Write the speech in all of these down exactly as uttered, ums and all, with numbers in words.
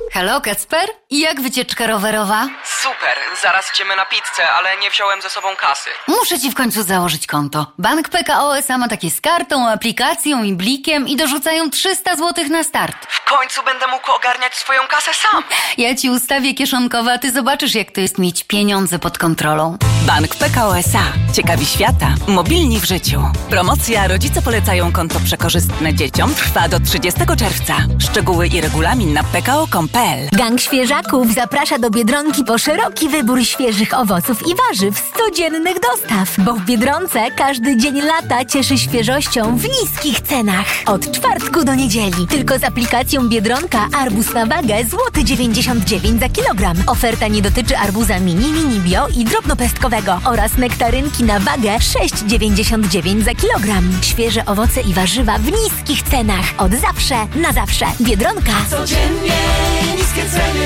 Halo, Kacper? I jak wycieczka rowerowa? Super, zaraz idziemy na pizzę, ale nie wziąłem ze sobą kasy. Muszę ci w końcu założyć konto. Bank P K O S A ma takie z kartą, aplikacją i blikiem i dorzucają trzysta złotych na start. W końcu będę mógł ogarniać swoją kasę sam. Ja ci ustawię kieszonkowe, a ty zobaczysz, jak to jest mieć pieniądze pod kontrolą. Bank P K O S A. Ciekawi świata. Mobilni w życiu. Promocja Rodzice polecają konto przekorzystne dzieciom trwa do trzydziestego czerwca. Szczegóły i regulamin na p k o kropka com kropka p l. Gang Świeżaków zaprasza do Biedronki po szeroki wybór świeżych owoców i warzyw z codziennych dostaw. Bo w Biedronce każdy dzień lata cieszy świeżością w niskich cenach. Od czwartku do niedzieli. Tylko z aplikacją Biedronka arbuz na wagę złoty dziewięćdziesiąt dziewięć za kilogram. Oferta nie dotyczy arbuza mini, mini bio i drobnopestkowego oraz nektarynki na wagę sześć dziewięćdziesiąt dziewięć za kilogram. Świeże owoce i warzywa w niskich cenach. Od zawsze na zawsze. Biedronka. Codziennie niskie ceny.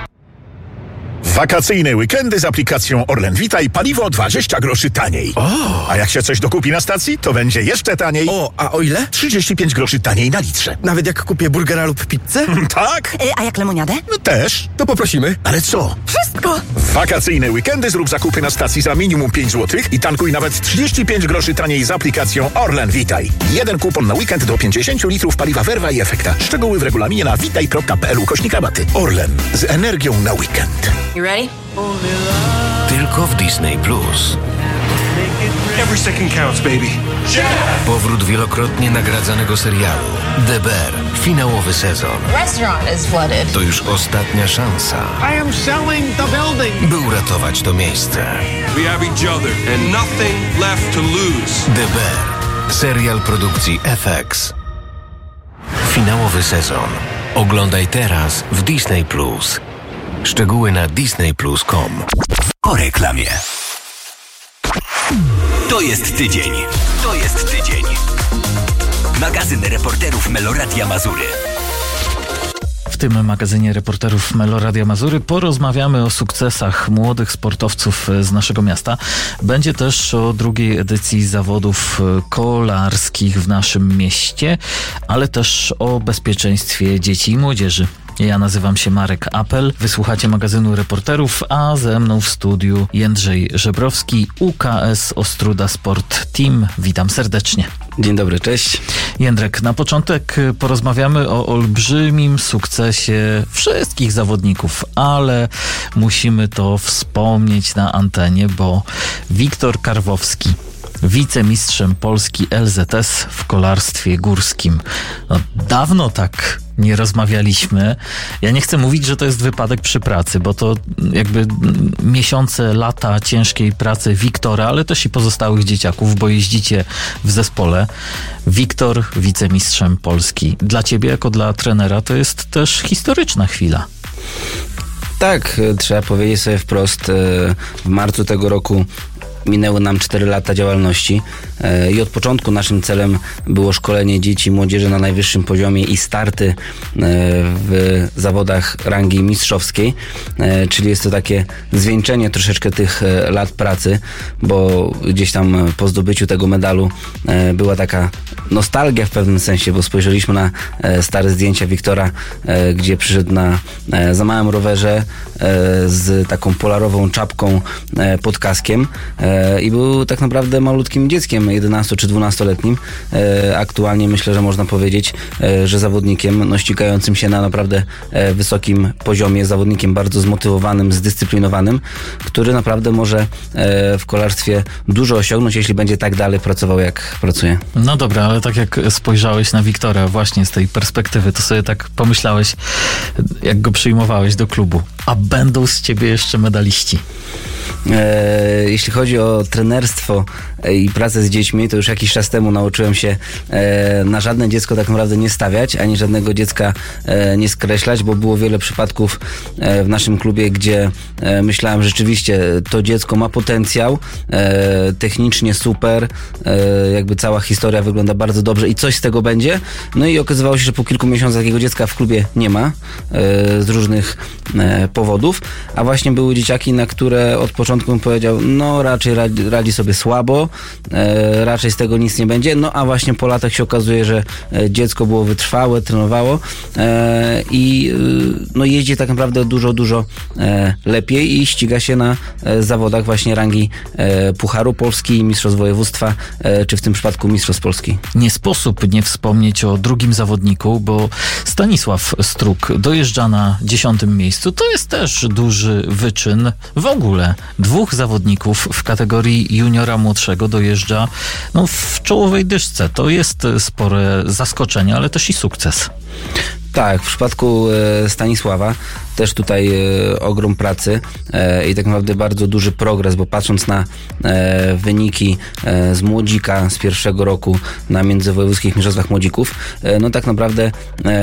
Wakacyjne weekendy z aplikacją Orlen Witaj paliwo dwadzieścia groszy taniej. O! A jak się coś dokupi na stacji, to będzie jeszcze taniej. O, a o ile? trzydzieści pięć groszy taniej na litrze. Nawet jak kupię burgera lub pizzę? Tak? Y, a jak lemoniadę? No też. To poprosimy. Ale co? Wszystko! W wakacyjne weekendy zrób zakupy na stacji za minimum pięć złotych i tankuj nawet trzydzieści pięć groszy taniej z aplikacją Orlen Witaj. Jeden kupon na weekend do pięćdziesiąt litrów paliwa Verva i Efekta. Szczegóły w regulaminie na witaj kropka p l ukośnik rabaty. Orlen. Z energią na weekend. You ready? Tylko w Disney Plus. Every second counts, baby. Powrót wielokrotnie nagradzanego serialu The Bear. Finałowy sezon. Restaurant is flooded. To już ostatnia szansa, I am selling the building. by uratować to miejsce. We have each other and nothing left to lose. The Bear. Serial produkcji F X. Finałowy sezon. Oglądaj teraz w Disney Plus. Szczegóły na disney plus kropka com. Po reklamie. To jest tydzień. To jest tydzień. Magazyn reporterów Meloradia Mazury. W tym magazynie reporterów Meloradia Mazury porozmawiamy o sukcesach młodych sportowców z naszego miasta. Będzie też o drugiej edycji zawodów kolarskich w naszym mieście, ale też o bezpieczeństwie dzieci i młodzieży. Ja nazywam się Marek Apel, wysłuchacie magazynu reporterów, a ze mną w studiu Jędrzej Żebrowski, U K S Ostróda Sport Team. Witam serdecznie. Dzień dobry, cześć. Jędrek, na początek porozmawiamy o olbrzymim sukcesie wszystkich zawodników, ale musimy to wspomnieć na antenie, bo Wiktor Karwowski, wicemistrzem Polski L Z S w kolarstwie górskim. No, dawno tak nie rozmawialiśmy. Ja nie chcę mówić, że to jest wypadek przy pracy, bo to jakby miesiące, lata ciężkiej pracy Wiktora, ale też i pozostałych dzieciaków, bo jeździcie w zespole. Wiktor, wicemistrzem Polski. Dla ciebie, jako dla trenera, to jest też historyczna chwila. Tak, trzeba powiedzieć sobie wprost, w marcu tego roku minęły nam cztery lata działalności i od początku naszym celem było szkolenie dzieci i młodzieży na najwyższym poziomie i starty w zawodach rangi mistrzowskiej, czyli jest to takie zwieńczenie troszeczkę tych lat pracy, bo gdzieś tam po zdobyciu tego medalu była taka nostalgia w pewnym sensie, bo spojrzeliśmy na stare zdjęcia Wiktora, gdzie przyszedł na za małym rowerze z taką polarową czapką pod kaskiem i był tak naprawdę malutkim dzieckiem, jedenasto czy dwunastoletnim. Aktualnie myślę, że można powiedzieć, że zawodnikiem no, ścigającym się na naprawdę wysokim poziomie, zawodnikiem bardzo zmotywowanym, zdyscyplinowanym, który naprawdę może w kolarstwie dużo osiągnąć, jeśli będzie tak dalej pracował, jak pracuje. No dobra, ale tak jak spojrzałeś na Wiktora właśnie z tej perspektywy, to sobie tak pomyślałeś, jak go przyjmowałeś do klubu. A będą z ciebie jeszcze medaliści. E, jeśli chodzi o trenerstwo i pracę z dziećmi, to już jakiś czas temu nauczyłem się e, na żadne dziecko tak naprawdę nie stawiać, ani żadnego dziecka e, nie skreślać, bo było wiele przypadków e, w naszym klubie, gdzie e, myślałem, że rzeczywiście to dziecko ma potencjał, e, technicznie super, e, jakby cała historia wygląda bardzo dobrze i coś z tego będzie. No i okazywało się, że po kilku miesiącach takiego dziecka w klubie nie ma e, z różnych e, powodów, a właśnie były dzieciaki, na które od od początku bym powiedział, no raczej radzi, radzi sobie słabo, e, raczej z tego nic nie będzie, no a właśnie po latach się okazuje, że dziecko było wytrwałe, trenowało e, i e, no jeździ tak naprawdę dużo, dużo e, lepiej i ściga się na e, zawodach właśnie rangi e, Pucharu Polski, Mistrzostw Województwa, e, czy w tym przypadku Mistrzostw Polski. Nie sposób nie wspomnieć o drugim zawodniku, bo Stanisław Struk dojeżdża na dziesiątym miejscu. To jest też duży wyczyn. W ogóle dwóch zawodników w kategorii juniora młodszego dojeżdża no, w czołowej dyszce. To jest spore zaskoczenie, ale też i sukces. Tak, w przypadku e, Stanisława też tutaj e, ogrom pracy e, i tak naprawdę bardzo duży progres, bo patrząc na e, wyniki e, z młodzika z pierwszego roku na międzywojewódzkich mistrzostwach młodzików, e, no tak naprawdę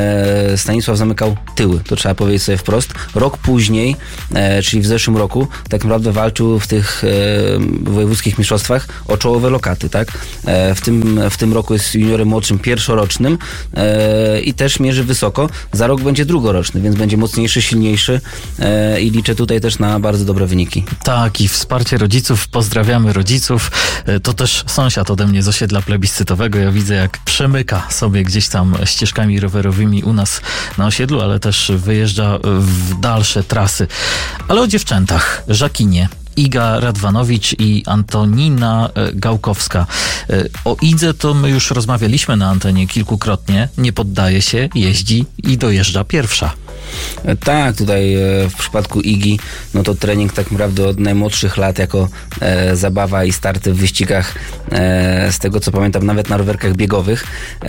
e, Stanisław zamykał tyły, to trzeba powiedzieć sobie wprost. Rok później, e, czyli w zeszłym roku, tak naprawdę walczył w tych e, wojewódzkich mistrzostwach o czołowe lokaty, tak? E, w, tym, w tym roku jest juniorem młodszym pierwszorocznym e, i też mierzy wysoko. Za rok będzie drugoroczny, więc będzie mocniejszy, silniejszy e, i liczę tutaj też na bardzo dobre wyniki. Tak, i wsparcie rodziców. Pozdrawiamy rodziców. E, to też sąsiad ode mnie z osiedla plebiscytowego. Ja widzę, jak przemyka sobie gdzieś tam ścieżkami rowerowymi u nas na osiedlu, ale też wyjeżdża w dalsze trasy. Ale o dziewczętach. Żakinie. Iga Radwanowicz i Antonina Gałkowska. O Idze to my już rozmawialiśmy na antenie kilkukrotnie. Nie poddaje się, jeździ i dojeżdża pierwsza. Tak, tutaj w przypadku Igi, no to trening tak naprawdę od najmłodszych lat jako e, zabawa i starty w wyścigach, e, z tego co pamiętam, nawet na rowerkach biegowych.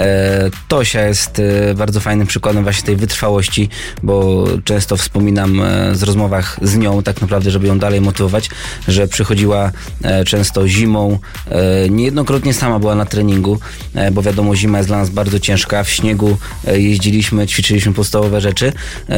E, Tosia jest e, bardzo fajnym przykładem właśnie tej wytrwałości, bo często wspominam e, z rozmowach z nią tak naprawdę, żeby ją dalej motywować, że przychodziła e, często zimą, e, niejednokrotnie sama była na treningu, e, bo wiadomo, zima jest dla nas bardzo ciężka, w śniegu e, jeździliśmy, ćwiczyliśmy podstawowe rzeczy,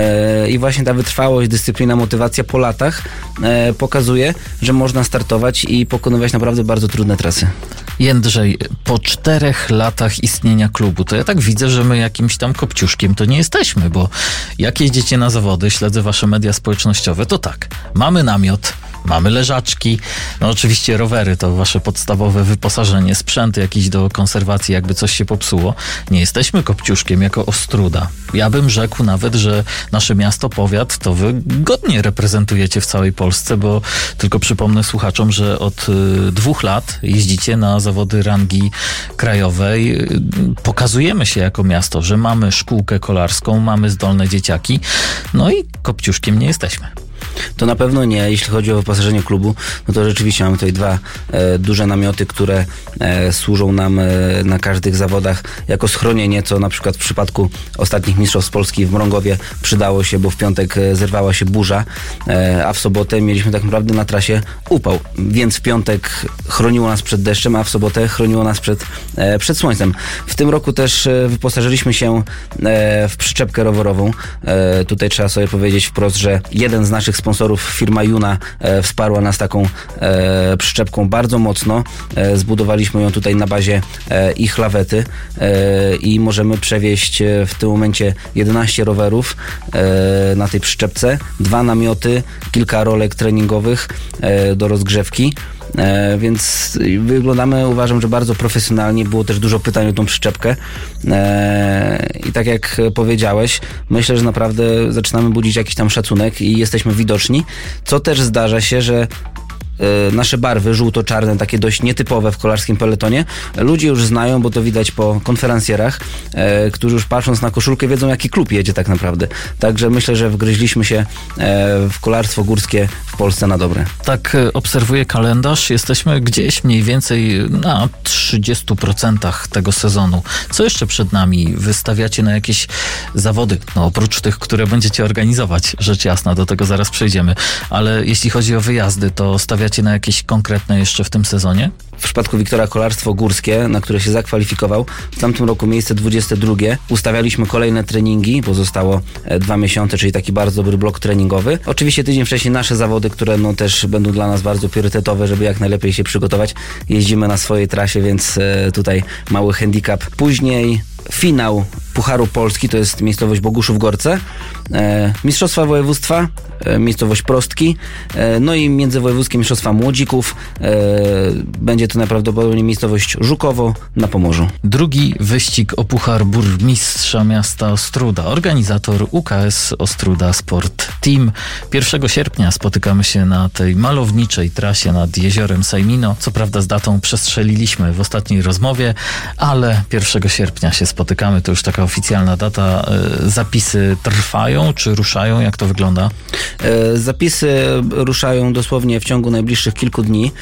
i właśnie ta wytrwałość, dyscyplina, motywacja po latach e, pokazuje, że można startować i pokonywać naprawdę bardzo trudne trasy. Jędrzej, po czterech latach istnienia klubu, to ja tak widzę, że my jakimś tam kopciuszkiem to nie jesteśmy, bo jak jeździcie na zawody, śledzę wasze media społecznościowe, to tak, mamy namiot, mamy leżaczki, no oczywiście rowery to wasze podstawowe wyposażenie, sprzęt jakiś do konserwacji, jakby coś się popsuło. Nie jesteśmy kopciuszkiem jako Ostruda. Ja bym rzekł nawet, że nasze miasto, powiat, to wy godnie reprezentujecie w całej Polsce, bo tylko przypomnę słuchaczom, że od y, dwóch lat jeździcie na zawody rangi krajowej. Y, pokazujemy się jako miasto, że mamy szkółkę kolarską, mamy zdolne dzieciaki, no i kopciuszkiem nie jesteśmy. To na pewno nie. Jeśli chodzi o wyposażenie klubu, no to rzeczywiście mamy tutaj dwa e, duże namioty, które e, służą nam e, na każdych zawodach jako schronienie, co na przykład w przypadku ostatnich mistrzostw Polski w Mrągowie przydało się, bo w piątek e, zerwała się burza, e, a w sobotę mieliśmy tak naprawdę na trasie upał, więc w piątek chroniło nas przed deszczem, a w sobotę chroniło nas przed, e, przed słońcem. W tym roku też e, wyposażyliśmy się e, w przyczepkę rowerową. E, tutaj trzeba sobie powiedzieć wprost, że jeden z naszych sponsorów, firma Juna, e, wsparła nas taką e, przyczepką bardzo mocno. E, zbudowaliśmy ją tutaj na bazie e, ich lawety e, i możemy przewieźć e, w tym momencie jedenaście rowerów e, na tej przyczepce, dwa namioty, kilka rolek treningowych e, do rozgrzewki. E, więc wyglądamy, uważam, że bardzo profesjonalnie. Było też dużo pytań o tą przyczepkę e, i tak jak powiedziałeś, myślę, że naprawdę zaczynamy budzić jakiś tam szacunek i jesteśmy widoczni, co też zdarza się, że nasze barwy żółto-czarne, takie dość nietypowe w kolarskim peletonie, ludzie już znają, bo to widać po konferencjerach, e, którzy już patrząc na koszulkę wiedzą, jaki klub jedzie tak naprawdę. Także myślę, że wgryźliśmy się e, w kolarstwo górskie w Polsce na dobre. Tak obserwuję kalendarz, jesteśmy gdzieś mniej więcej na trzydziestu procentach tego sezonu. Co jeszcze przed nami? Wystawiacie na jakieś zawody? No oprócz tych, które będziecie organizować, rzecz jasna, do tego zaraz przejdziemy. Ale jeśli chodzi o wyjazdy, to stawiacie na jakieś konkretne jeszcze w tym sezonie? W przypadku Wiktora kolarstwo górskie, na które się zakwalifikował, w tamtym roku miejsce dwudzieste drugie. Ustawialiśmy kolejne treningi, bo zostało dwa miesiące, czyli taki bardzo dobry blok treningowy. Oczywiście tydzień wcześniej nasze zawody, które no też będą dla nas bardzo priorytetowe, żeby jak najlepiej się przygotować. Jeździmy na swojej trasie, więc tutaj mały handicap. Później finał Pucharu Polski, to jest miejscowość Boguszów-Gorce, e, Mistrzostwa Województwa, e, miejscowość Prostki, e, no i Międzywojewódzkie Mistrzostwa Młodzików. E, będzie to najprawdopodobniej miejscowość Żukowo na Pomorzu. Drugi wyścig o Puchar Burmistrza Miasta Ostróda. Organizator U K S Ostróda Sport Team. pierwszego sierpnia spotykamy się na tej malowniczej trasie nad jeziorem Sejmino. Co prawda z datą przestrzeliliśmy w ostatniej rozmowie, ale pierwszego sierpnia się spotykamy. To już taka oficjalna data. Zapisy trwają czy ruszają? Jak to wygląda? Zapisy ruszają dosłownie w ciągu najbliższych kilku dni.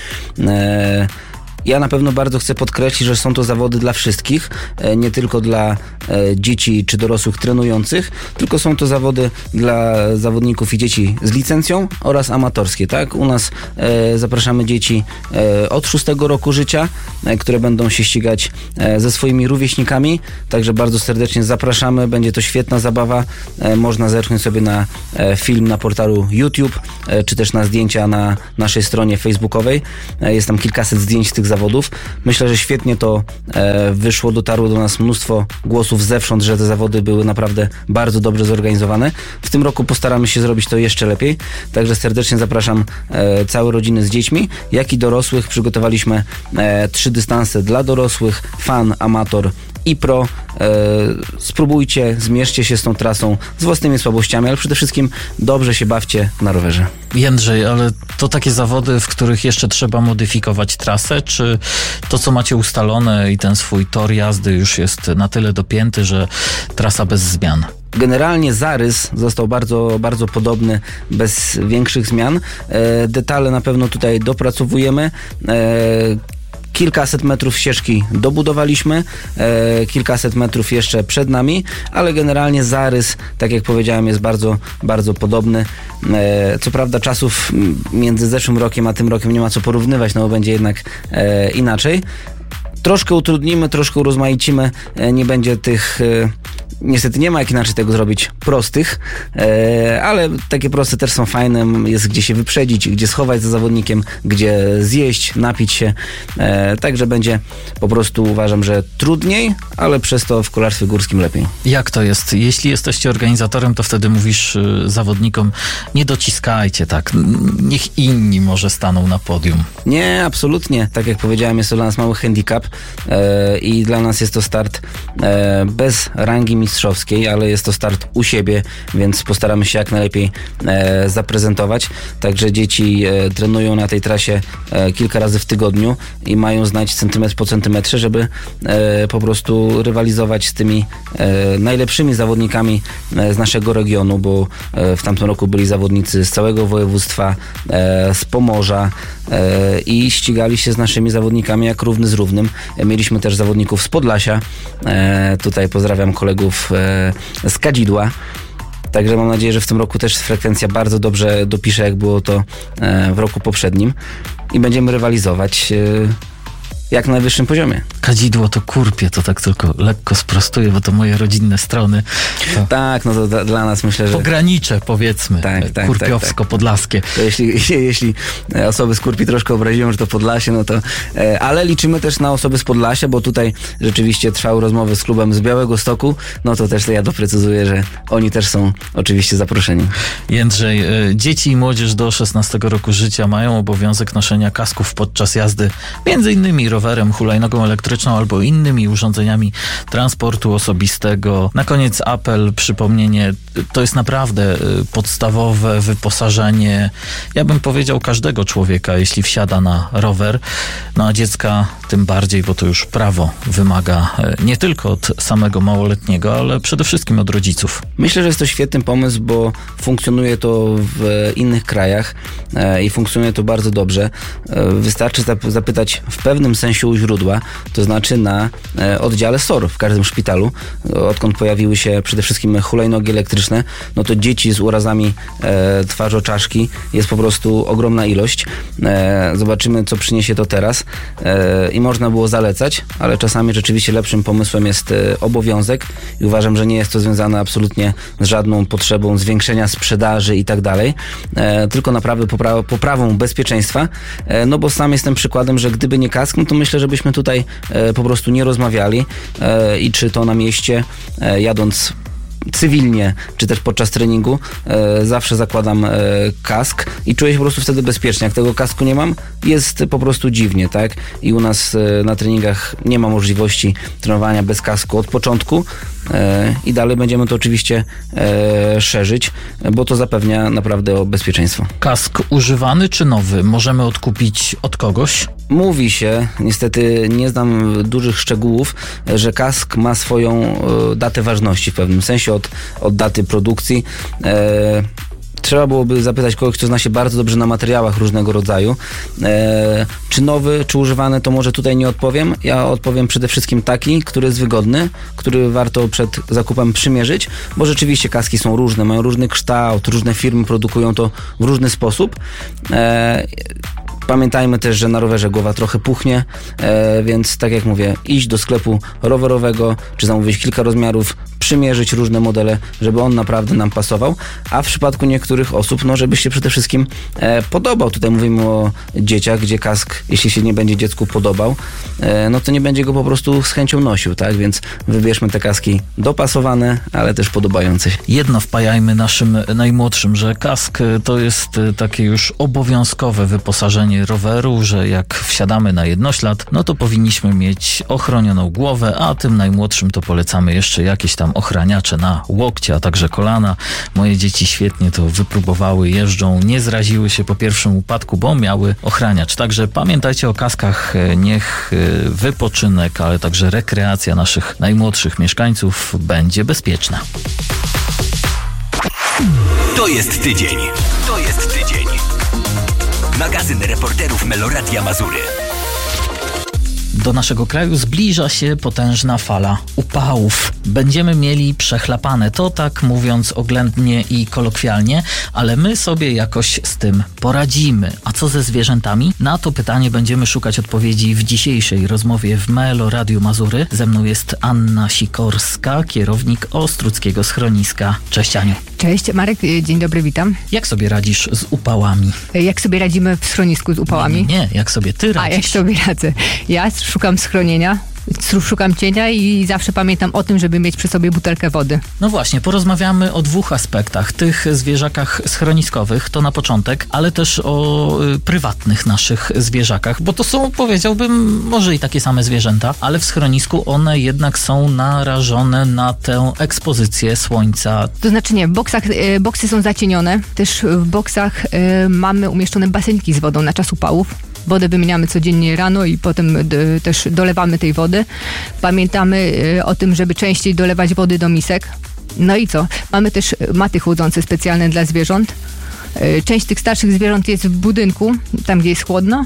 Ja na pewno bardzo chcę podkreślić, że są to zawody dla wszystkich, nie tylko dla dzieci czy dorosłych trenujących, tylko są to zawody dla zawodników i dzieci z licencją oraz amatorskie, tak? U nas e, zapraszamy dzieci e, od szóstego roku życia, e, które będą się ścigać e, ze swoimi rówieśnikami, także bardzo serdecznie zapraszamy, będzie to świetna zabawa, e, można zerknąć sobie na e, film na portalu YouTube, e, czy też na zdjęcia na naszej stronie facebookowej, e, jest tam kilkaset zdjęć tych zawodów. Myślę, że świetnie to e, wyszło, dotarło do nas mnóstwo głosów zewsząd, że te zawody były naprawdę bardzo dobrze zorganizowane. W tym roku postaramy się zrobić to jeszcze lepiej, także serdecznie zapraszam e, całe rodziny z dziećmi, jak i dorosłych. Przygotowaliśmy e, trzy dystanse dla dorosłych, fan, amator i pro. E, spróbujcie, zmierzcie się z tą trasą, z własnymi słabościami, ale przede wszystkim dobrze się bawcie na rowerze. Jędrzej, ale to takie zawody, w których jeszcze trzeba modyfikować trasę, czy to, co macie ustalone i ten swój tor jazdy już jest na tyle dopięty, że trasa bez zmian? Generalnie zarys został bardzo, bardzo podobny, bez większych zmian. E, detale na pewno tutaj dopracowujemy. E, Kilkaset metrów ścieżki dobudowaliśmy, e, kilkaset metrów jeszcze przed nami, ale generalnie zarys, tak jak powiedziałem, jest bardzo, bardzo podobny. E, co prawda czasów między zeszłym rokiem a tym rokiem nie ma co porównywać, no bo będzie jednak e, inaczej. Troszkę utrudnimy, troszkę urozmaicimy, e, nie będzie tych... E, Niestety nie ma jak inaczej tego zrobić prostych, e, ale takie proste też są fajne, jest gdzie się wyprzedzić, gdzie schować za zawodnikiem, gdzie zjeść, napić się, e, także będzie po prostu, uważam, że trudniej, ale przez to w kolarstwie górskim lepiej. Jak to jest? Jeśli jesteście organizatorem, to wtedy mówisz y, zawodnikom, nie dociskajcie tak, niech inni może staną na podium. Nie, absolutnie, tak jak powiedziałem, jest to dla nas mały handicap e, i dla nas jest to start e, bez rangi mistrzowskiej, ale jest to start u siebie, więc postaramy się jak najlepiej e, zaprezentować. Także dzieci e, trenują na tej trasie e, kilka razy w tygodniu i mają znać centymetr po centymetrze, żeby e, po prostu rywalizować z tymi e, najlepszymi zawodnikami e, z naszego regionu, bo e, w tamtym roku byli zawodnicy z całego województwa, e, z Pomorza e, i ścigali się z naszymi zawodnikami jak równy z równym. E, mieliśmy też zawodników z Podlasia. E, tutaj pozdrawiam kolegów z Kadzidła. Także mam nadzieję, że w tym roku też frekwencja bardzo dobrze dopisze, jak było to w roku poprzednim i będziemy rywalizować jak na najwyższym poziomie. Kadzidło to Kurpie, to tak tylko lekko sprostuję, bo to moje rodzinne strony. To tak, no to da, dla nas myślę, że... Pogranicze, powiedzmy, tak, tak, kurpiowsko-podlaskie. To jeśli, jeśli osoby z Kurpi troszkę obraziłem, że to Podlasie, no to... Ale liczymy też na osoby z Podlasia, bo tutaj rzeczywiście trwały rozmowy z klubem z Białegostoku, no to też to ja doprecyzuję, że oni też są oczywiście zaproszeni. Jędrzej, dzieci i młodzież do szesnastego roku życia mają obowiązek noszenia kasków podczas jazdy, między innymi rowerem, hulajnogą elektryczną albo innymi urządzeniami transportu osobistego. Na koniec apel, przypomnienie, to jest naprawdę podstawowe wyposażenie, ja bym powiedział, każdego człowieka, jeśli wsiada na rower, no a dziecka tym bardziej, bo to już prawo wymaga nie tylko od samego małoletniego, ale przede wszystkim od rodziców. Myślę, że jest to świetny pomysł, bo funkcjonuje to w innych krajach e, i funkcjonuje to bardzo dobrze. E, wystarczy zap- zapytać w pewnym sensie u źródła, to znaczy na e, oddziale S O R w każdym szpitalu, odkąd pojawiły się przede wszystkim hulajnogi elektryczne, no to dzieci z urazami e, twarzoczaszki jest po prostu ogromna ilość. E, zobaczymy, co przyniesie to teraz e, i można było zalecać, ale czasami rzeczywiście lepszym pomysłem jest e, obowiązek i uważam, że nie jest to związane absolutnie z żadną potrzebą zwiększenia sprzedaży i tak dalej, e, tylko naprawdę popra- poprawą bezpieczeństwa, e, no bo sam jestem przykładem, że gdyby nie kask, no to myślę, żebyśmy tutaj e, po prostu nie rozmawiali e, i czy to na mieście, e, jadąc cywilnie, czy też podczas treningu, e, zawsze zakładam e, kask i czuję się po prostu wtedy bezpiecznie. Jak tego kasku nie mam, jest po prostu dziwnie, tak? I u nas e, na treningach nie ma możliwości trenowania bez kasku od początku e, i dalej będziemy to oczywiście e, szerzyć, bo to zapewnia naprawdę bezpieczeństwo. Kask używany czy nowy? Możemy odkupić od kogoś? Mówi się, niestety nie znam dużych szczegółów, że kask ma swoją e, datę ważności w pewnym sensie od, od daty produkcji. E, Trzeba byłoby zapytać kogoś, kto zna się bardzo dobrze na materiałach różnego rodzaju. E, czy nowy, czy używany, to może tutaj nie odpowiem. Ja odpowiem przede wszystkim taki, który jest wygodny, który warto przed zakupem przymierzyć, bo rzeczywiście kaski są różne, mają różny kształt, różne firmy produkują to w różny sposób. E, Pamiętajmy też, że na rowerze głowa trochę puchnie, e, więc tak jak mówię, iść do sklepu rowerowego, czy zamówić kilka rozmiarów, przymierzyć różne modele, żeby on naprawdę nam pasował, a w przypadku niektórych osób, no żeby się przede wszystkim e, podobał. Tutaj mówimy o dzieciach, gdzie kask, jeśli się nie będzie dziecku podobał, e, no to nie będzie go po prostu z chęcią nosił, tak? Więc wybierzmy te kaski dopasowane, ale też podobające się. Jedno wpajajmy naszym najmłodszym, że kask to jest takie już obowiązkowe wyposażenie roweru, że jak wsiadamy na jednoślad, no to powinniśmy mieć ochronioną głowę, a tym najmłodszym to polecamy jeszcze jakieś tam ochraniacze na łokcie, a także kolana. Moje dzieci świetnie to wypróbowały, jeżdżą, nie zraziły się po pierwszym upadku, bo miały ochraniacz. Także pamiętajcie o kaskach, niech wypoczynek, ale także rekreacja naszych najmłodszych mieszkańców będzie bezpieczna. To jest tydzień. To jest tydzień. Magazyn reporterów Meloradia Mazury. Do naszego kraju zbliża się potężna fala upałów. Będziemy mieli przechlapane, to tak mówiąc oględnie i kolokwialnie, ale my sobie jakoś z tym poradzimy. A co ze zwierzętami? Na to pytanie będziemy szukać odpowiedzi w dzisiejszej rozmowie w Melo Radiu Mazury. Ze mną jest Anna Sikorska, kierownik Ostruckiego Schroniska. Cześć Aniu. Cześć Marek, dzień dobry, witam. Jak sobie radzisz z upałami? Jak sobie radzimy w schronisku z upałami? Nie, nie, jak sobie ty radzisz? A jak sobie radzę? Ja szukam schronienia, szukam cienia i zawsze pamiętam o tym, żeby mieć przy sobie butelkę wody. No właśnie, porozmawiamy o dwóch aspektach. Tych zwierzakach schroniskowych, to na początek, ale też o y, prywatnych naszych zwierzakach, bo to są, powiedziałbym, może i takie same zwierzęta, ale w schronisku one jednak są narażone na tę ekspozycję słońca. To znaczy nie, w boksach, y, boksy są zacienione, też w boksach y, mamy umieszczone basenki z wodą na czas upałów. Wodę wymieniamy codziennie rano i potem d- też dolewamy tej wody. Pamiętamy y, o tym, żeby częściej dolewać wody do misek. No i co? Mamy też maty chłodzące specjalne dla zwierząt. Y, część tych starszych zwierząt jest w budynku, tam gdzie jest chłodno.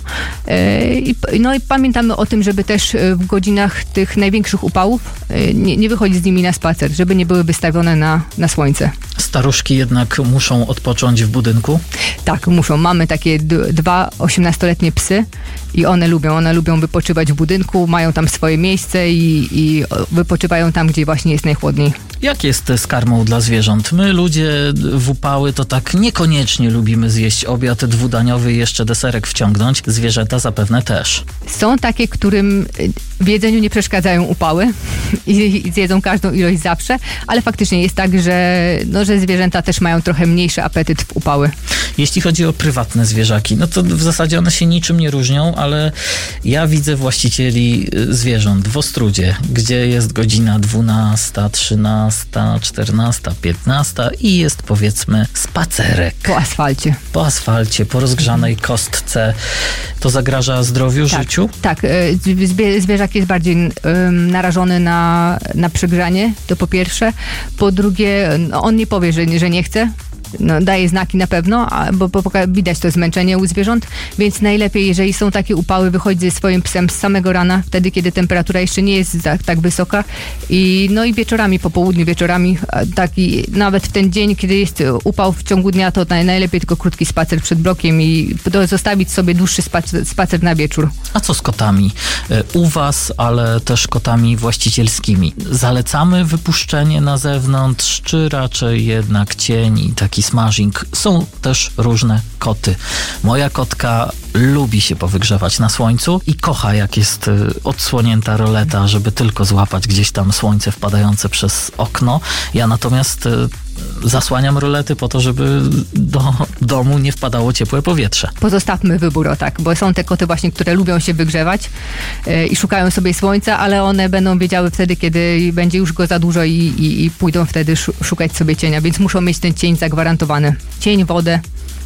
Y, i, no i pamiętamy o tym, żeby też w godzinach tych największych upałów y, nie, nie wychodzić z nimi na spacer, żeby nie były wystawione na, na słońce. Staruszki jednak muszą odpocząć w budynku? Tak, muszą. Mamy takie d- dwa osiemnastoletnie psy i one lubią. One lubią wypoczywać w budynku, mają tam swoje miejsce i, i wypoczywają tam, gdzie właśnie jest najchłodniej. Jak jest z karmą dla zwierząt? My ludzie w upały to tak niekoniecznie lubimy zjeść obiad dwudaniowy i jeszcze deserek wciągnąć. Zwierzęta zapewne też. Są takie, którym w jedzeniu nie przeszkadzają upały i, i zjedzą każdą ilość zawsze, ale faktycznie jest tak, że, no, że zwierzęta też mają trochę mniejszy apetyt w upały. Jeśli chodzi o prywatne zwierzaki, no to w zasadzie one się niczym nie różnią, ale ja widzę właścicieli zwierząt w Ostrudzie, gdzie jest godzina dwunasta, trzynasta, czternasta, piętnasta i jest powiedzmy spacerek. Po asfalcie. Po asfalcie, po rozgrzanej kostce. To zagraża zdrowiu, tak, życiu? Tak, Zwie- zwierzak jest bardziej um, narażony na, na przegrzanie, to po pierwsze. Po drugie, no, on nie powie, że, że nie chce. No, daje znaki na pewno, a, bo, bo widać to zmęczenie u zwierząt, więc najlepiej, jeżeli są takie upały, wychodzić ze swoim psem z samego rana, wtedy, kiedy temperatura jeszcze nie jest tak, tak wysoka i no i wieczorami, po południu, wieczorami, taki, nawet w ten dzień, kiedy jest upał w ciągu dnia, to naj, najlepiej tylko krótki spacer przed blokiem i do, zostawić sobie dłuższy spacer, spacer na wieczór. A co z kotami? U was, ale też kotami właścicielskimi. Zalecamy wypuszczenie na zewnątrz, czy raczej jednak cień i taki smażing? Są też różne koty. Moja kotka lubi się powygrzewać na słońcu i kocha, jak jest odsłonięta roleta, żeby tylko złapać gdzieś tam słońce wpadające przez okno. Ja natomiast zasłaniam rolety po to, żeby do domu nie wpadało ciepłe powietrze. Pozostawmy wybór o tak, bo są te koty właśnie, które lubią się wygrzewać yy, i szukają sobie słońca, ale one będą wiedziały wtedy, kiedy będzie już go za dużo i, i, i pójdą wtedy szukać sobie cienia, więc muszą mieć ten cień zagwarantowany. Cień, wodę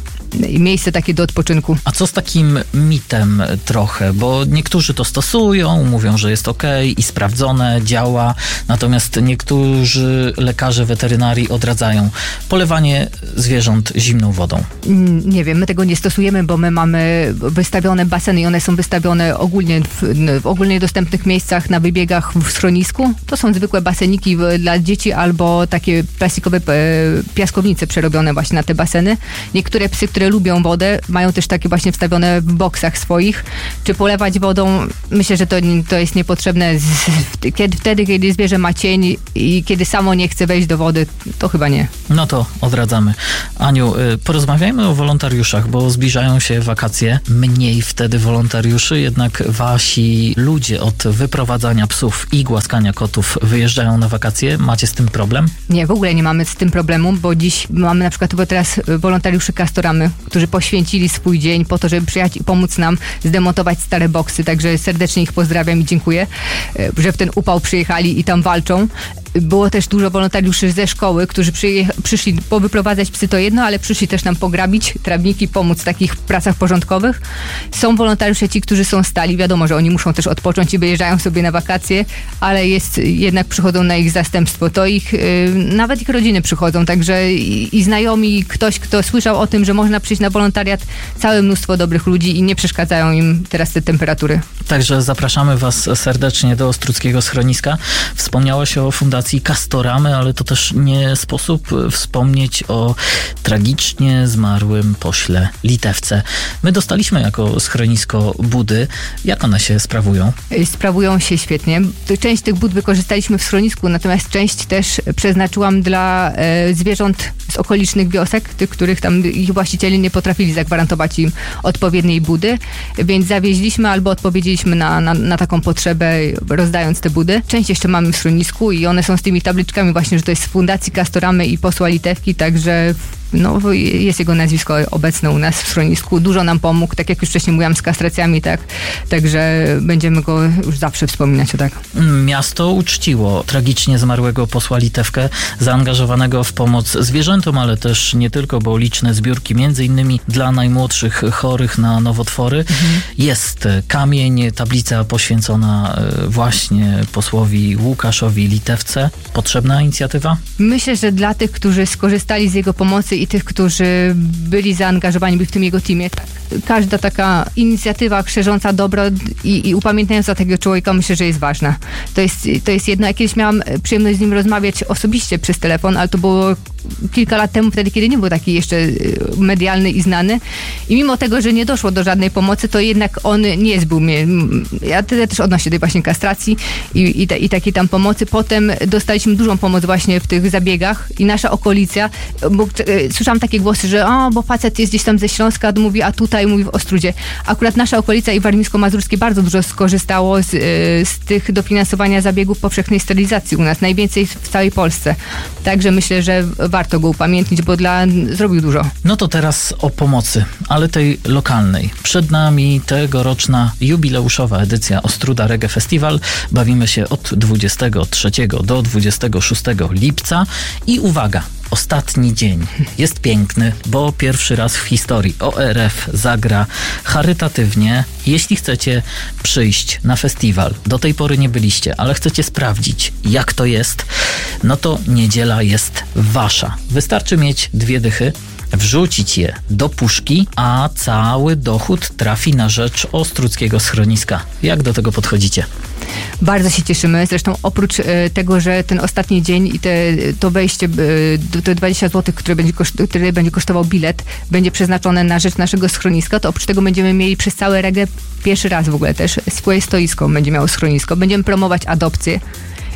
i miejsce takie do odpoczynku. A co z takim mitem trochę? Bo niektórzy to stosują, mówią, że jest okej i sprawdzone, działa, natomiast niektórzy lekarze weterynarii odradzają polewanie zwierząt zimną wodą. Nie wiem, my tego nie stosujemy, bo my mamy wystawione baseny i one są wystawione ogólnie w, w ogólnie dostępnych miejscach na wybiegach w schronisku. To są zwykłe baseniki dla dzieci albo takie plastikowe piaskownice przerobione właśnie na te baseny. Niektóre psy, które lubią wodę, mają też takie właśnie wstawione w boksach swoich. Czy polewać wodą? Myślę, że to, to jest niepotrzebne. Kiedy, wtedy, kiedy zwierzę ma cień i kiedy samo nie chce wejść do wody, to chyba nie. No to odradzamy. Aniu, porozmawiajmy o wolontariuszach, bo zbliżają się wakacje. Mniej wtedy wolontariuszy, jednak wasi ludzie od wyprowadzania psów i głaskania kotów wyjeżdżają na wakacje. Macie z tym problem? Nie, w ogóle nie mamy z tym problemu, bo dziś mamy na przykład teraz wolontariuszy Castoramy, którzy poświęcili swój dzień po to, żeby przyjechać i pomóc nam zdemontować stare boksy. Także serdecznie ich pozdrawiam i dziękuję, że w ten upał przyjechali i tam walczą. Było też dużo wolontariuszy ze szkoły, którzy przyje- przyszli powyprowadzać psy, to jedno, ale przyszli też nam pograbić trawniki, pomóc w takich pracach porządkowych. Są wolontariusze ci, którzy są stali. Wiadomo, że oni muszą też odpocząć i wyjeżdżają sobie na wakacje, ale jest, jednak przychodzą na ich zastępstwo. To ich, yy, nawet ich rodziny przychodzą, także i, i znajomi, ktoś, kto słyszał o tym, że można przyjść na wolontariat, całe mnóstwo dobrych ludzi i nie przeszkadzają im teraz te temperatury. Także zapraszamy was serdecznie do Ostruckiego Schroniska. Wspomniało się o Fundacji Castoramy, ale to też nie sposób wspomnieć o tragicznie zmarłym pośle Litewce. My dostaliśmy jako schronisko budy. Jak one się sprawują? Sprawują się świetnie. Część tych bud wykorzystaliśmy w schronisku, natomiast część też przeznaczyłam dla e, zwierząt z okolicznych wiosek, tych, których tam ich właściciele nie potrafili zagwarantować im odpowiedniej budy, więc zawieźliśmy albo odpowiedzieliśmy na, na, na taką potrzebę, rozdając te budy. Część jeszcze mamy w schronisku i one są z tymi tabliczkami właśnie, że to jest z Fundacji Castoramy i posła Litewki, także no, jest jego nazwisko obecne u nas w schronisku. Dużo nam pomógł, tak jak już wcześniej mówiłam, z kastracjami, tak, także będziemy go już zawsze wspominać o tak. Miasto uczciło tragicznie zmarłego posła Litewkę, zaangażowanego w pomoc zwierzętom, ale też nie tylko, bo liczne zbiórki, między innymi dla najmłodszych chorych na nowotwory. Mhm. Jest kamień, tablica poświęcona właśnie posłowi Łukaszowi Litewce. Potrzebna inicjatywa? Myślę, że dla tych, którzy skorzystali z jego pomocy i tych, którzy byli zaangażowani byli w tym jego teamie, każda taka inicjatywa szerząca dobro i, i upamiętniająca tego człowieka, myślę, że jest ważna. To jest, to jest jedno. Ja kiedyś miałam przyjemność z nim rozmawiać osobiście przez telefon, ale to było kilka lat temu, wtedy, kiedy nie był taki jeszcze medialny i znany. I mimo tego, że nie doszło do żadnej pomocy, to jednak on nie zbył mnie. Ja też odnośnie tej właśnie kastracji i, i, ta, i takiej tam pomocy. Potem dostaliśmy dużą pomoc właśnie w tych zabiegach i nasza okolica, bo e, słyszałam takie głosy, że o, bo facet jest gdzieś tam ze Śląska, mówi, a tutaj mówi w Ostrudzie. Akurat nasza okolica i warmińsko-mazurskie bardzo dużo skorzystało z, e, z tych dofinansowania zabiegów powszechnej sterylizacji u nas. Najwięcej w całej Polsce. Także myślę, że warto go upamiętnić, bo dla zrobił dużo. No to teraz o pomocy, ale tej lokalnej. Przed nami tegoroczna jubileuszowa edycja Ostruda Reggae Festival. Bawimy się od dwudziestego trzeciego do dwudziestego szóstego lipca i uwaga, ostatni dzień jest piękny, bo pierwszy raz w historii O R F zagra charytatywnie. Jeśli chcecie przyjść na festiwal, do tej pory nie byliście, ale chcecie sprawdzić, jak to jest, no to niedziela jest wasza. Wystarczy mieć dwie dychy, wrzucić je do puszki, a cały dochód trafi na rzecz Ostruckiego Schroniska. Jak do tego podchodzicie? Bardzo się cieszymy. Zresztą oprócz e, tego, że ten ostatni dzień i te, to wejście, e, te dwadzieścia złotych, które będzie, koszt, które będzie kosztował bilet, będzie przeznaczone na rzecz naszego schroniska, to oprócz tego będziemy mieli przez całe reggae pierwszy raz w ogóle też swoje stoisko będzie miało schronisko. Będziemy promować adopcję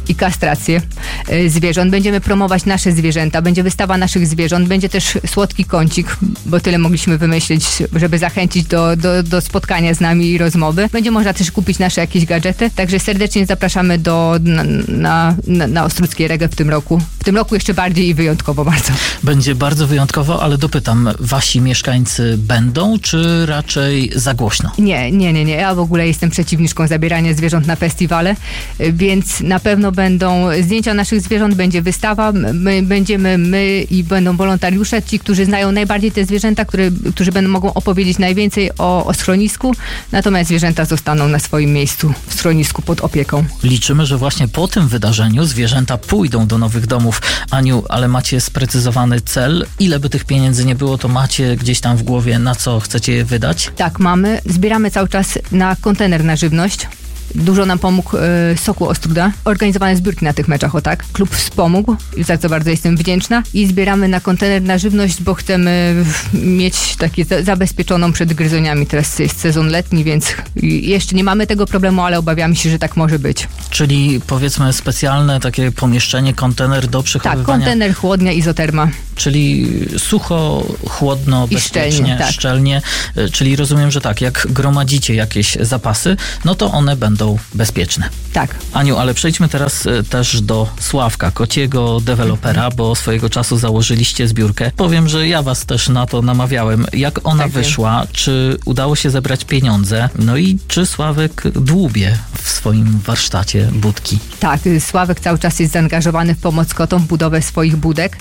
i kastrację y, zwierząt. Będziemy promować nasze zwierzęta, będzie wystawa naszych zwierząt, będzie też słodki kącik, bo tyle mogliśmy wymyślić, żeby zachęcić do, do, do spotkania z nami i rozmowy. Będzie można też kupić nasze jakieś gadżety, także serdecznie zapraszamy do, na, na, na, na Ostródzkie Reggae w tym roku. W tym roku jeszcze bardziej i wyjątkowo bardzo. Będzie bardzo wyjątkowo, ale dopytam, wasi mieszkańcy będą, czy raczej za głośno? Nie, nie, nie, nie. Ja w ogóle jestem przeciwniczką zabierania zwierząt na festiwale, więc na pewno będą zdjęcia naszych zwierząt, będzie wystawa, my, będziemy my i będą wolontariusze, ci, którzy znają najbardziej te zwierzęta, które, którzy będą mogą opowiedzieć najwięcej o, o schronisku, natomiast zwierzęta zostaną na swoim miejscu w schronisku pod opieką. Liczymy, że właśnie po tym wydarzeniu zwierzęta pójdą do nowych domów. Aniu, ale macie sprecyzowany cel? Ile by tych pieniędzy nie było, to macie gdzieś tam w głowie, na co chcecie je wydać? Tak, mamy. Zbieramy cały czas na kontener na żywność. Dużo nam pomógł y, Sokół Ostróda. Organizowane zbiórki na tych meczach, o tak. Klub wspomógł, za co bardzo jestem wdzięczna. I zbieramy na kontener na żywność, bo chcemy mieć takie za, zabezpieczoną przed gryzoniami. Teraz jest sezon letni, więc jeszcze nie mamy tego problemu, ale obawiamy się, że tak może być. Czyli powiedzmy specjalne takie pomieszczenie, kontener do przechowywania. Tak, kontener, chłodnia, izoterma. Czyli sucho, chłodno, I bezpiecznie, szczelnie, tak. szczelnie. Czyli rozumiem, że tak, jak gromadzicie jakieś zapasy, no to one będą bezpieczne. Tak. Aniu, ale przejdźmy teraz też do Sławka, kociego dewelopera, bo swojego czasu założyliście zbiórkę. Powiem, że ja was też na to namawiałem. Jak ona tak wyszła? Wiem. Czy udało się zebrać pieniądze? No i czy Sławek dłubie w swoim warsztacie budki? Tak, Sławek cały czas jest zaangażowany w pomoc kotom, w budowę swoich budek.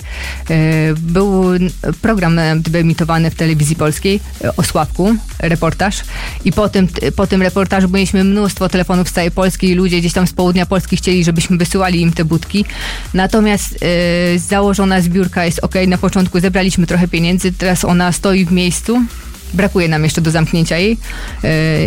Był program wyemitowany w telewizji polskiej o Sławku, reportaż, i po tym, po tym reportażu mieliśmy mnóstwo telefonów z całej Polski i ludzie gdzieś tam z południa Polski chcieli, żebyśmy wysyłali im te budki. Natomiast yy, założona zbiórka jest ok. Na początku zebraliśmy trochę pieniędzy, teraz ona stoi w miejscu. Brakuje nam jeszcze do zamknięcia jej yy,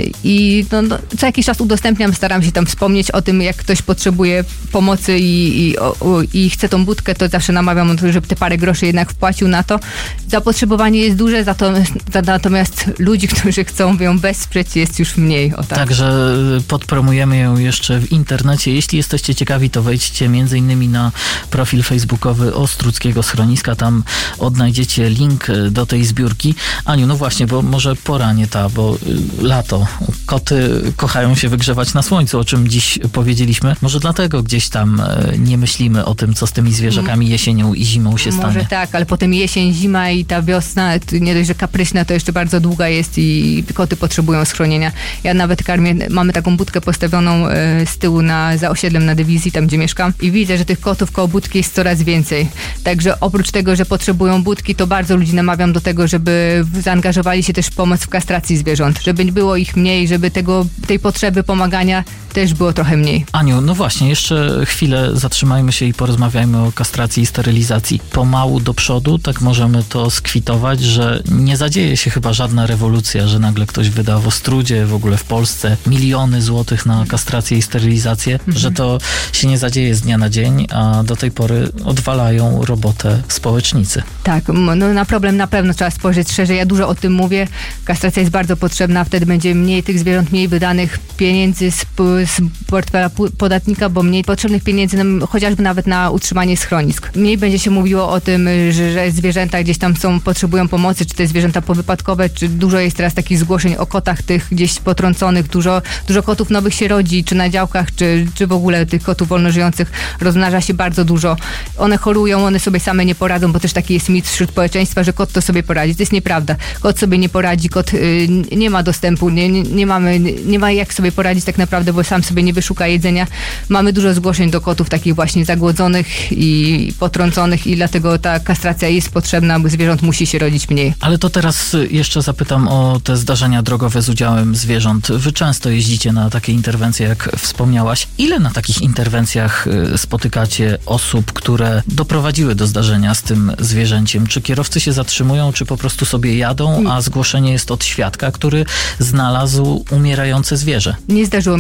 i no, no, co jakiś czas udostępniam, staram się tam wspomnieć o tym, jak ktoś potrzebuje pomocy i, i, o, o, i chce tą budkę, to zawsze namawiam, żeby te parę groszy jednak wpłacił na to. Zapotrzebowanie jest duże, za to, za, natomiast ludzi, którzy chcą ją wesprzeć, jest już mniej. O tak. Także podpromujemy ją jeszcze w internecie. Jeśli jesteście ciekawi, to wejdźcie między innymi na profil facebookowy Ostródzkiego Schroniska, tam odnajdziecie link do tej zbiórki. Aniu, no właśnie, bo może pora nie ta, bo lato. Koty kochają się wygrzewać na słońcu, o czym dziś powiedzieliśmy. Może dlatego gdzieś tam nie myślimy o tym, co z tymi zwierzakami jesienią i zimą się stanie. Może tak, ale potem jesień, zima i ta wiosna, nie dość, że kapryśna, to jeszcze bardzo długa jest i koty potrzebują schronienia. Ja nawet karmię, mamy taką budkę postawioną z tyłu na, za osiedlem na dywizji, tam gdzie mieszkam, i widzę, że tych kotów koło budki jest coraz więcej. Także oprócz tego, że potrzebują budki, to bardzo ludzi namawiam do tego, żeby zaangażowali się też w pomoc w kastracji zwierząt, żeby było ich mniej, żeby tego, tej potrzeby pomagania też było trochę mniej. Aniu, no właśnie, jeszcze chwilę zatrzymajmy się i porozmawiajmy o kastracji i sterylizacji. Pomału do przodu, tak możemy to skwitować, że nie zadzieje się chyba żadna rewolucja, że nagle ktoś wyda w Ostródzie, w ogóle w Polsce miliony złotych na kastrację i sterylizację, mhm. że to się nie zadzieje z dnia na dzień, a do tej pory odwalają robotę społecznicy. Tak, no na problem na pewno trzeba spojrzeć szerzej. Ja dużo o tym mówię. Kastracja jest bardzo potrzebna, wtedy będzie mniej tych zwierząt, mniej wydanych pieniędzy z, z portfela podatnika, bo mniej potrzebnych pieniędzy nam, chociażby nawet na utrzymanie schronisk. Mniej będzie się mówiło o tym, że, że zwierzęta gdzieś tam są, potrzebują pomocy, czy te zwierzęta powypadkowe, czy dużo jest teraz takich zgłoszeń o kotach tych gdzieś potrąconych, dużo, dużo kotów nowych się rodzi, czy na działkach, czy, czy w ogóle tych kotów wolnożyjących rozmnaża się bardzo dużo. One chorują, one sobie same nie poradzą, bo też taki jest mit wśród społeczeństwa, że kot to sobie poradzi. To jest nieprawda. Kot sobie nie poradzi, kot y, nie ma dostępu, nie, nie, nie mamy, nie ma jak sobie poradzić tak naprawdę, bo sam sobie nie wyszuka jedzenia. Mamy dużo zgłoszeń do kotów takich właśnie zagłodzonych i potrąconych i dlatego ta kastracja jest potrzebna, bo zwierząt musi się rodzić mniej. Ale to teraz jeszcze zapytam o te zdarzenia drogowe z udziałem zwierząt. Wy często jeździcie na takie interwencje, jak wspomniałaś. Ile na takich interwencjach spotykacie osób, które doprowadziły do zdarzenia z tym zwierzęciem? Czy kierowcy się zatrzymują, czy po prostu sobie jadą, a zgłoszenie jest od świadka, który znalazł umierające zwierzę? Nie zdarzyło mi się jeszcze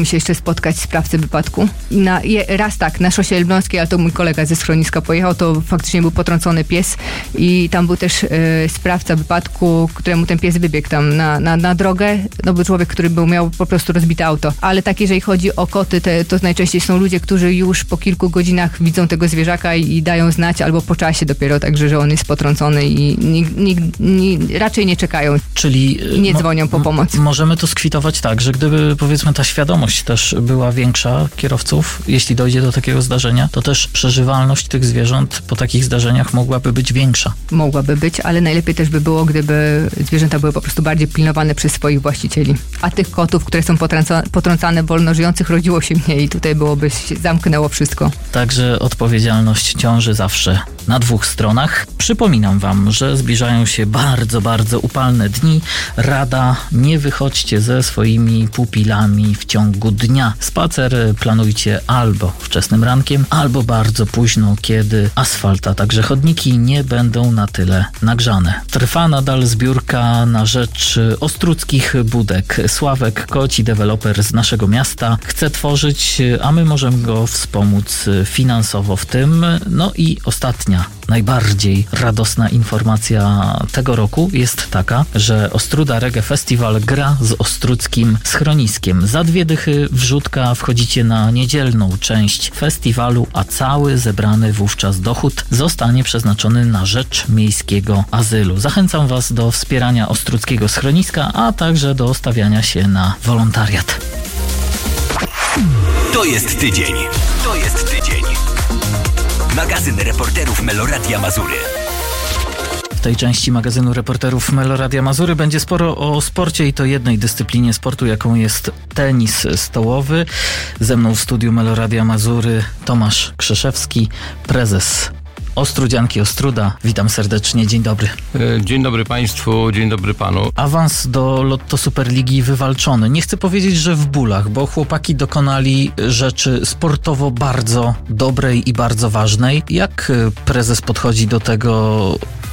spotkać sprawcę wypadku. Na, je, raz tak, na szosie elbląskiej, ale to mój kolega ze schroniska pojechał, to faktycznie był potrącony pies i tam był też e, sprawca wypadku, któremu ten pies wybiegł tam na, na, na drogę. No był człowiek, który był, miał po prostu rozbite auto. Ale tak, jeżeli chodzi o koty, te, to najczęściej są ludzie, którzy już po kilku godzinach widzą tego zwierzaka i, i dają znać, albo po czasie dopiero, także, że on jest potrącony i nikt, nikt, nikt, raczej nie czekają. Czyli nie dzwonią po pomoc. Możemy to skwitować tak, że gdyby powiedzmy ta świadomość też była większa kierowców, jeśli dojdzie do takiego zdarzenia, to też przeżywalność tych zwierząt po takich zdarzeniach mogłaby być większa. Mogłaby być, ale najlepiej też by było, gdyby zwierzęta były po prostu bardziej pilnowane przez swoich właścicieli. A tych kotów, które są potrąca- potrącane wolno żyjących, rodziło się mniej i tutaj byłoby się zamknęło wszystko. Także odpowiedzialność ciąży zawsze na dwóch stronach. Przypominam wam, że zbliżają się bardzo, bardzo upalne dni. Rada, nie wychodźcie ze swoimi pupilami w ciągu dnia. Spacer planujcie albo wczesnym rankiem, albo bardzo późno, kiedy asfalt, a także chodniki nie będą na tyle nagrzane. Trwa nadal zbiórka na rzecz ostruckich budek. Sławek Koci, deweloper z naszego miasta, chce tworzyć, a my możemy go wspomóc finansowo w tym. No i ostatnia, najbardziej radosna informacja tego roku jest taka, że Ostruda Reggae Festival gra z ostruckim schroniskiem. Za dwie dychy wrzutka wchodzicie na niedzielną część festiwalu, a cały zebrany wówczas dochód zostanie przeznaczony na rzecz miejskiego azylu. Zachęcam was do wspierania ostruckiego schroniska, a także do stawiania się na wolontariat. To jest tydzień. To jest tydzień. Magazyn reporterów Meloradia Mazury. W tej części magazynu reporterów Meloradia Mazury będzie sporo o sporcie i to jednej dyscyplinie sportu, jaką jest tenis stołowy. Ze mną w studiu Meloradia Mazury Tomasz Krzeszewski, prezes Ostrudzianki Ostruda. Witam serdecznie, dzień dobry. Dzień dobry Państwu, dzień dobry Panu. Awans do Lotto Superligi wywalczony. Nie chcę powiedzieć, że w bólach, bo chłopaki dokonali rzeczy sportowo bardzo dobrej i bardzo ważnej. Jak prezes podchodzi do tego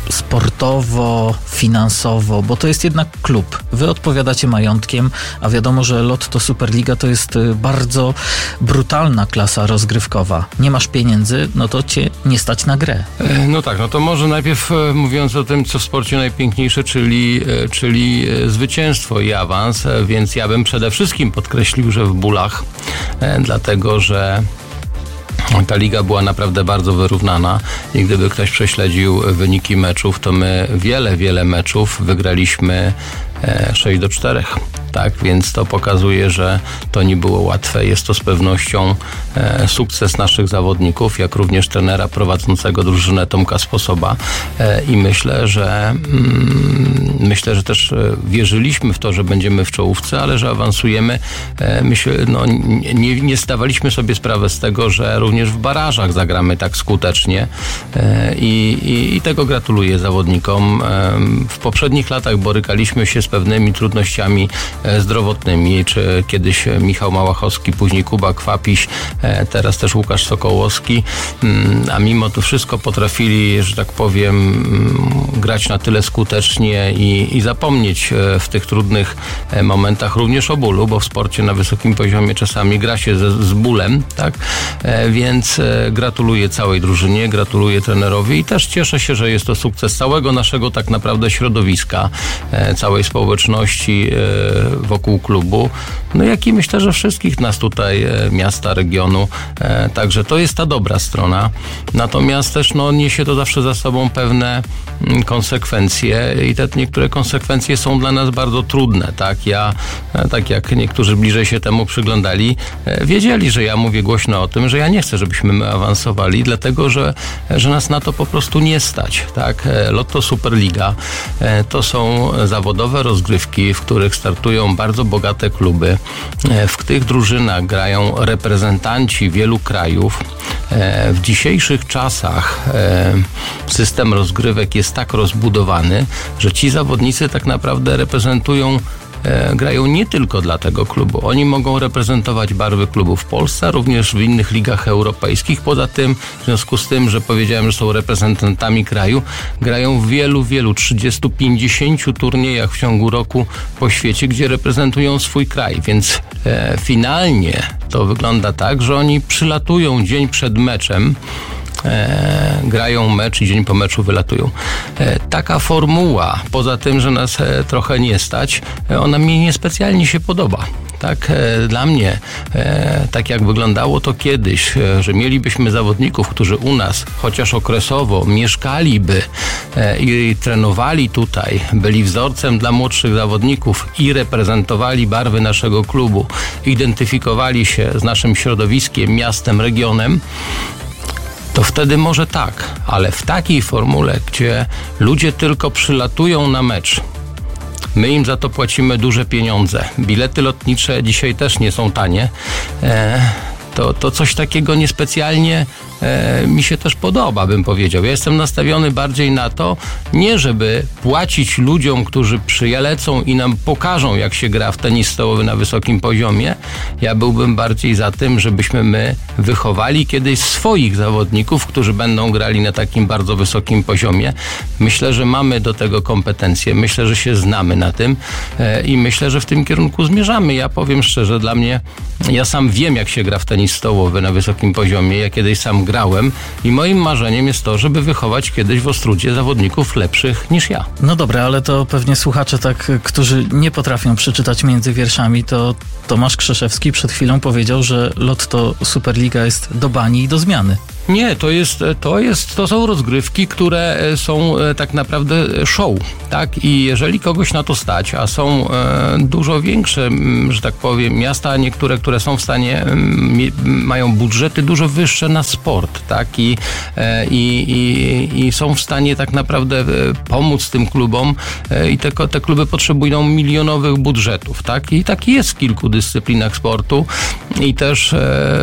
sportowo, finansowo, bo to jest jednak klub. Wy odpowiadacie majątkiem, a wiadomo, że Lotto Superliga to jest bardzo brutalna klasa rozgrywkowa. Nie masz pieniędzy, no to cię nie stać na grę. No tak, no to może najpierw mówiąc o tym, co w sporcie najpiękniejsze, czyli, czyli zwycięstwo i awans, więc ja bym przede wszystkim podkreślił, że w bólach, dlatego, że ta liga była naprawdę bardzo wyrównana i gdyby ktoś prześledził wyniki meczów, to my wiele, wiele meczów wygraliśmy sześć do czterech. Tak, więc to pokazuje, że to nie było łatwe. Jest to z pewnością e, sukces naszych zawodników, jak również trenera prowadzącego drużynę Tomka Sposoba. E, I myślę, że mm, myślę, że też wierzyliśmy w to, że będziemy w czołówce, ale że awansujemy. E, myślę, no, nie, nie zdawaliśmy sobie sprawy z tego, że również w barażach zagramy tak skutecznie. E, i, i, I tego gratuluję zawodnikom. E, w poprzednich latach borykaliśmy się z pewnymi trudnościami zdrowotnymi, czy kiedyś Michał Małachowski, później Kuba Kwapiś, teraz też Łukasz Sokołowski, a mimo to wszystko potrafili, że tak powiem, grać na tyle skutecznie i, i zapomnieć w tych trudnych momentach również o bólu, bo w sporcie na wysokim poziomie czasami gra się z, z bólem, tak? Więc gratuluję całej drużynie, gratuluję trenerowi i też cieszę się, że jest to sukces całego naszego tak naprawdę środowiska, całej społeczności wokół klubu, no jak i myślę, że wszystkich nas tutaj, miasta, regionu, także to jest ta dobra strona, natomiast też no, niesie to zawsze za sobą pewne konsekwencje i te niektóre konsekwencje są dla nas bardzo trudne, tak, ja, tak jak niektórzy bliżej się temu przyglądali, wiedzieli, że ja mówię głośno o tym, że ja nie chcę, żebyśmy my awansowali, dlatego, że, że nas na to po prostu nie stać, tak, Lotto Superliga to są zawodowe rozgrywki, w których startują bardzo bogate kluby. W tych drużynach grają reprezentanci wielu krajów. W dzisiejszych czasach system rozgrywek jest tak rozbudowany, że ci zawodnicy tak naprawdę reprezentują e, grają nie tylko dla tego klubu. Oni mogą reprezentować barwy klubu w Polsce, również w innych ligach europejskich. Poza tym, w związku z tym, że powiedziałem, że są reprezentantami kraju, grają w wielu, wielu, trzydziestu, pięćdziesięciu turniejach w ciągu roku po świecie, gdzie reprezentują swój kraj. Więc e, finalnie to wygląda tak, że oni przylatują dzień przed meczem, E, grają mecz i dzień po meczu wylatują. E, taka formuła, poza tym, że nas e, trochę nie stać, e, ona mi niespecjalnie się podoba. Tak, e, dla mnie, e, tak jak wyglądało to kiedyś, e, że mielibyśmy zawodników, którzy u nas chociaż okresowo mieszkaliby e, i trenowali tutaj, byli wzorcem dla młodszych zawodników i reprezentowali barwy naszego klubu, identyfikowali się z naszym środowiskiem, miastem, regionem, to wtedy może tak, ale w takiej formule, gdzie ludzie tylko przylatują na mecz, my im za to płacimy duże pieniądze, bilety lotnicze dzisiaj też nie są tanie, e, to, to coś takiego niespecjalnie e, mi się też podoba, bym powiedział. Ja jestem nastawiony bardziej na to, nie żeby płacić ludziom, którzy przylecą i nam pokażą, jak się gra w tenis stołowy na wysokim poziomie. Ja byłbym bardziej za tym, żebyśmy my wychowali kiedyś swoich zawodników, którzy będą grali na takim bardzo wysokim poziomie. Myślę, że mamy do tego kompetencje. Myślę, że się znamy na tym e, i myślę, że w tym kierunku zmierzamy. Ja powiem szczerze, dla mnie, ja sam wiem, jak się gra w tenis stołowy na wysokim poziomie. Ja kiedyś sam grałem i moim marzeniem jest to, żeby wychować kiedyś w Ostródzie zawodników lepszych niż ja. No dobra, ale to pewnie słuchacze tak, którzy nie potrafią przeczytać między wierszami, to Tomasz Krzeszewski przed chwilą powiedział, że Lotto Superliga jest do bani i do zmiany. Nie, to jest, to jest, to są rozgrywki, które są tak naprawdę show, tak? I jeżeli kogoś na to stać, a są e, dużo większe, że tak powiem, miasta, niektóre, które są w stanie, m, mają budżety dużo wyższe na sport, tak? I, e, i, i, i są w stanie tak naprawdę pomóc tym klubom e, i te, te kluby potrzebują milionowych budżetów, tak? I tak jest w kilku dyscyplinach sportu i też e,